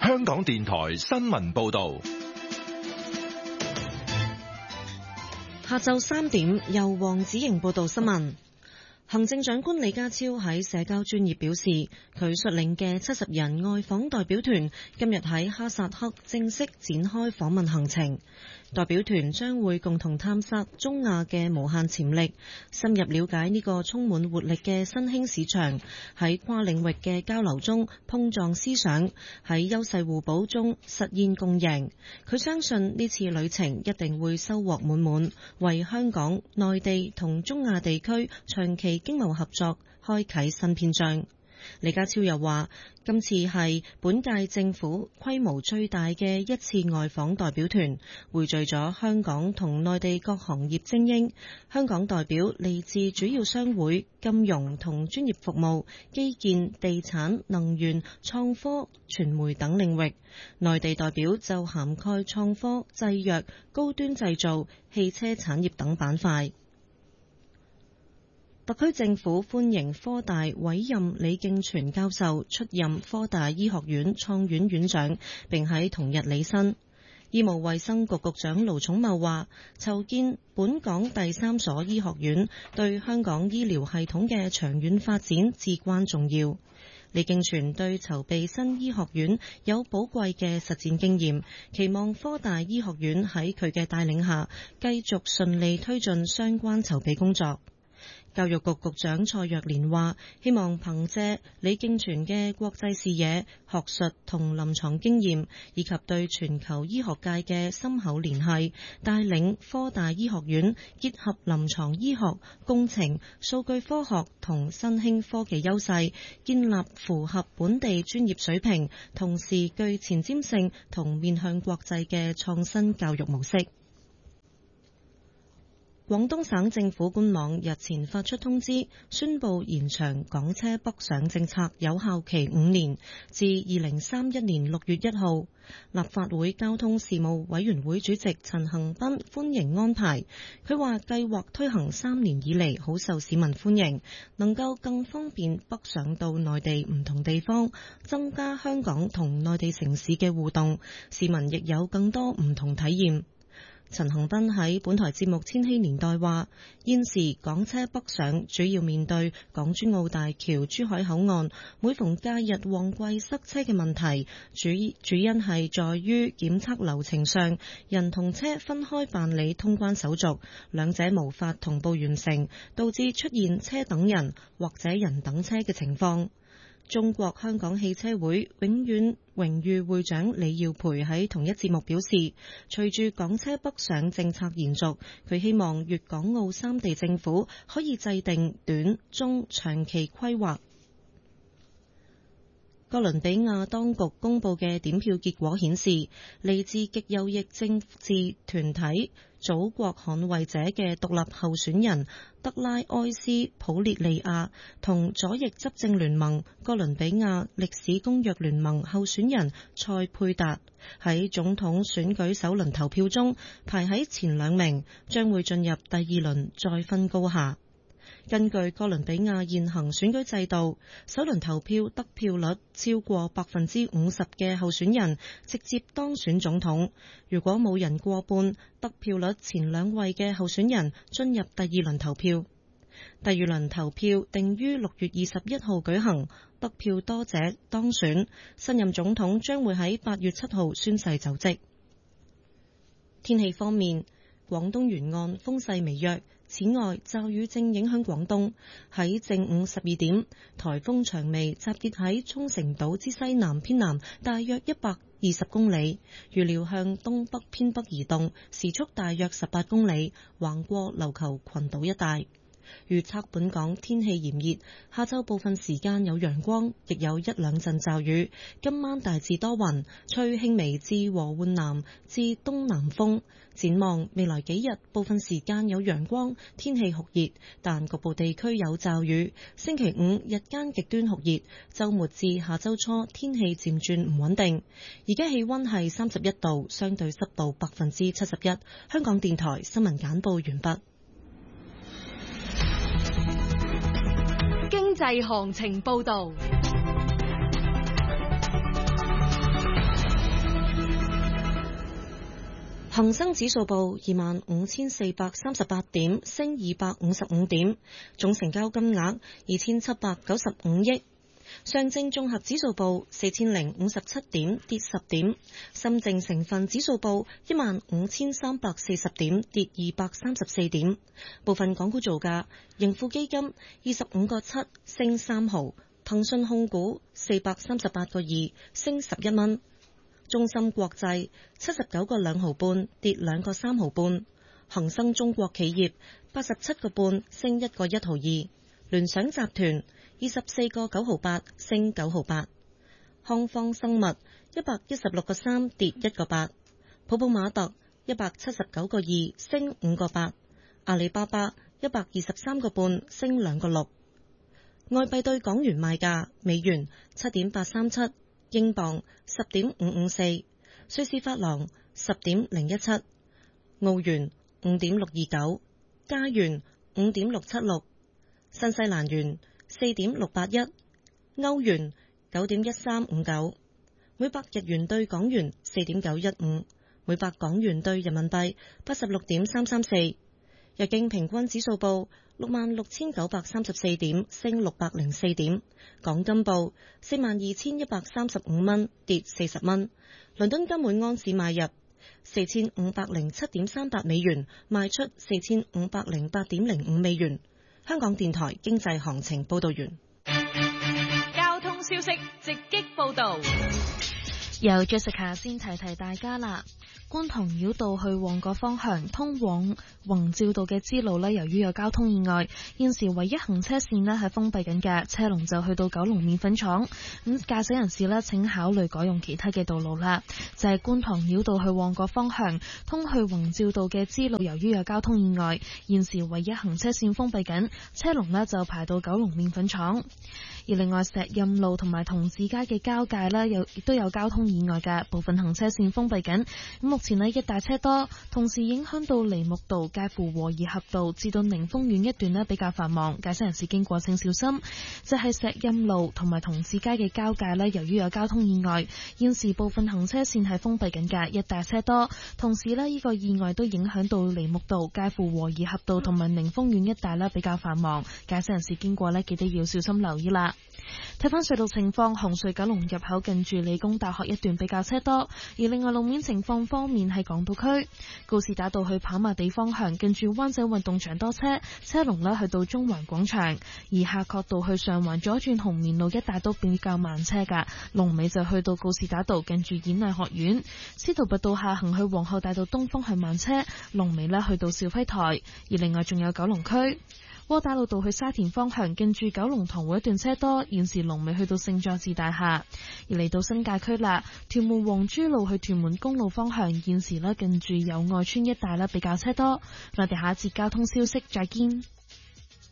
香港電台新聞報道。 下晝3點，由黃子瑩報道新聞。行政長官李家超喺社交專頁表示，佢率領嘅70人外訪代表團今日喺哈薩克正式展開訪問行程。代表團將會共同探索中亞嘅無限潛力，深入了解呢個充滿活力嘅新興市場，喺跨領域嘅交流中碰撞思想，喺優勢互補中實現共贏。佢相信呢次旅程一定會收穫滿滿，為香港、內地同中亞地區長期經貿合作開啟新篇章。李家超又話，今次係本屆政府規模最大嘅一次外訪代表團，匯聚咗香港同內地各行業精英。香港代表嚟自主要商會、金融同專業服務、基建、地產、能源、創科、傳媒等領域；內地代表就涵蓋創科、製藥、高端製造、汽車產業等板塊。特區政府歡迎科大委任李敬全教授出任科大醫學院創院院長，並喺同日履新。醫務衛生局局長盧寵茂話，籌建本港第3所醫學院對香港醫療系統嘅長遠發展至關重要。李敬全對籌備新醫學院有寶貴嘅實踐經驗，期望科大醫學院喺佢嘅帶領下繼續順利推進相關籌備工作。教育局局長蔡若蓮話，希望憑借李敬全嘅國際視野、學術同臨床經驗，以及對全球醫學界嘅深厚聯繫，帶領科大醫學院結合臨床醫學、工程、數據科學同新興科技優勢，建立符合本地專業水平，同時具前瞻性同面向國際嘅創新教育模式。廣東省政府官網日前發出通知，宣布延長港車北上政策有效期5年，至2031年6月1號。立法會交通事務委員會主席陳恒鑌歡迎安排，佢話計劃推行3年以嚟好受市民歡迎，能夠更方便北上到內地唔同地方，增加香港同內地城市嘅互動，市民亦有更多唔同體驗。陳恒鑌喺本台節目《千禧年代》話，現時港車北上主要面對港珠澳大橋珠海口岸每逢假日旺季塞車嘅問題，主因係在於檢測流程上，人同車分開辦理通關手續，兩者無法同步完成，導致出現車等人或者人等車嘅情況。中國香港汽車會永遠榮譽會長李耀培喺同一節目表示，隨住港車北上政策延續，佢希望粵港澳3地政府可以制定短、中、長期規劃。哥倫比亞當局公布嘅點票結果顯示，嚟自極右翼政治團體祖國捍衛者嘅獨立候選人德拉埃斯普列利亞同左翼執政聯盟哥倫比亞歷史公約聯盟候選人塞佩達喺總統選舉首輪投票中排喺前2名，將會進入第2輪再分高下。根據哥倫比亞現行選舉制度，首輪投票得票率超過50%嘅候選人直接當選總統。如果冇人過半，得票率前2位嘅候選人進入第2輪投票。第2輪投票定於6月21號舉行，得票多者當選。新任總統將會喺8月7號宣誓就職。天氣方面，廣東沿岸風勢微弱。此外，驟雨正影響廣東。喺正午12點，颱風長尾集結喺沖繩島之西南偏南大約120公里，預料向東北偏北移動，時速大約18公里，橫過琉球群島一帶。預測本港天氣炎熱，下晝部分時間有陽光，亦有1-2陣驟雨。今晚大致多雲，吹輕微至和緩南至東南風。展望未來幾日，部分時間有陽光，天氣酷熱，但局部地區有驟雨。星期5日間極端酷熱，週末至下週初天氣漸轉唔穩定。而家氣溫係31度，相對濕度71%。香港電台新聞簡報完畢。 經濟行情報道。 恒生指數報25,438點，升255點，總成交金額2,795億。上證綜合指數報4,057點，跌10點。深證成分指數報15,340點，跌234點。部分港股造價：盈富基金25個7升3毫，騰訊控股438個2升11蚊，中芯國際79個2毫半跌2個3毫半，恒生中國企業87個半升1個1毫2，聯想集團24個9毫8升9毫8，康方生物116個3跌1個8，普普馬特179個2升5個8，阿里巴巴123個半升2個6。外幣對港元賣價：美元7.837，英鎊10.554，瑞士法郎10.017，澳元5.629，加元5.676，新西蘭元4.681，歐元9.1359，每百日元對港元4.915，每百港元對人民幣86.334。日經平均指數報66,934點，升604點。港金報42,135蚊，跌40蚊。倫敦金每安士買入4,507.38美元，賣出4,508.05美元。香港電台經濟行情報道完。 交通消息直擊報道。 由 Jessica 先提大家啦。觀塘繞道去旺角方向通往宏照道嘅支路呢，由於有交通意外，現時唯一行車線呢係封閉緊嘅，車龍就去到九龍麵粉廠。咁駕駛人士呢，請考慮改用其他嘅道路啦。就係觀塘繞道去旺角方向通去宏照道嘅支路，由於有交通意外，現時唯一行車線封閉緊，車龍呢就排到九龍麵粉廠。而另外石蔭路同埋同志街嘅交界呢，亦都有交通意外嘅，部分行車線封閉緊。咁目前呢，一大車多，同時影響到梨木道介乎和宜合道至到寧豐苑一段呢比較繁忙，駕駛人士經過請小心。就係石蔭路同埋同志街嘅交界呢，由於有交通意外，現時部分行車線係封閉緊嘅，一大車多，同時呢，呢個意外都影響到梨木道介乎和宜合道同埋寧豐苑一帶呢比較繁忙，駕駛人士經過呢，記得要小心留意啦。睇返隧道情況，紅隧九龍入口近住理工大學一段比較車多，而另外路面情況方面喺港島區告士打道去跑馬地方向近住灣仔運動場多車，車龍呢去到中環廣場，而夏慤道去上環左轉紅棉路一帶都比較慢車㗎，龍尾就去到告士打道近住演藝學院，司徒拔道下行去皇后大道東方向慢車，龍尾呢去到肇輝台，而另外仲有九龍區窩打老道去沙田方向近住九龍塘會一段車多，現時龍尾去到聖佐治大廈。而嚟到新界區啦，屯門黃珠路去屯門公路方向現時呢近住友愛邨一帶呢比較車多。我哋下一節交通消息再見。